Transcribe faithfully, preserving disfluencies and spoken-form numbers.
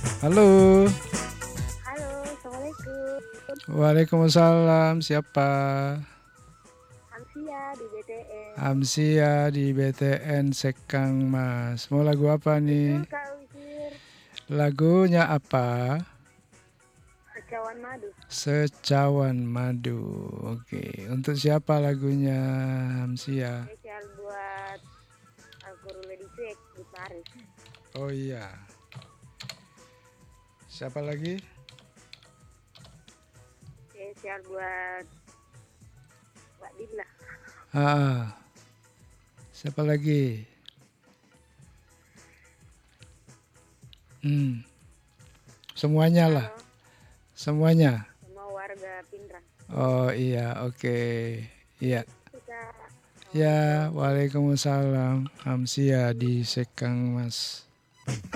Halo. Halo, assalamualaikum. Waalaikumsalam. Siapa? Amsia di B T N. Amsia di B T N Sekang Mas. Mau lagu apa Betul nih? Kak Wisir. Lagunya apa? Secawan madu. Secawan Madu. Oke, untuk siapa lagunya Amsia? Spesial buat Al-Qurul Ledisek di Paris. Oh iya. Siapa lagi? Spesial buat Mbak Dina. Ah, siapa lagi? Hmm, semuanya lah. Halo, Semuanya. semua warga Pindrang. Oh iya, oke. Iya. Kita Ya, Assalamualaikum. Waalaikumsalam. Amsia di Sekang Mas.